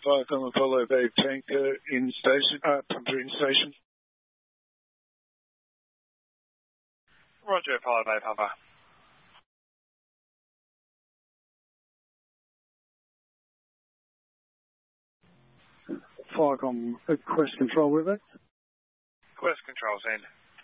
Falcon Apollo Bay tanker in station, pumper in station. Roger, Apollo Bay pumper. Falcon, Quest Control with it. Quest Control, send.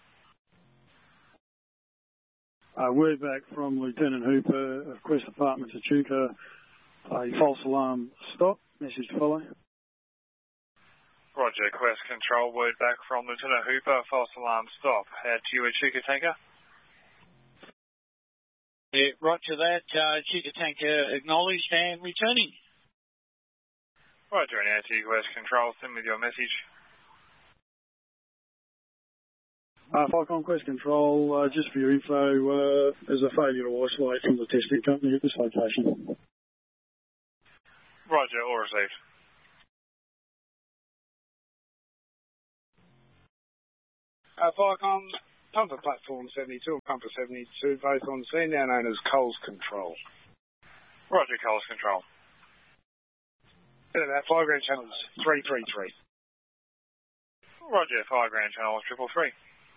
Word back from Lieutenant Hooper of Quest Department Echuca. A false alarm stop. Message to follow. Roger, Quest Control. Word back from Lieutenant Hooper. False alarm stop. Out to you, Echuca tanker. Yeah, roger that. Echuca tanker acknowledged and returning. Roger, and out to you, Quest Control. Send with your message. Falcon Quest Control, just for your info, there's a failure to isolate from the testing company at this location. Roger, all received. Falcon, pumper platform 72 and pumper 72, both on scene, now known as Coles Control. Roger, Coles Control. Our fly ground channels 333. Roger, fly ground channel 333.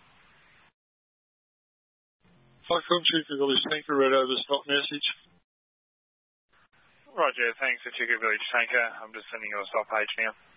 Falcon Echuca Village tanker, read over stop message. Roger, thanks Echuca Village tanker. I'm just sending you a stop page now.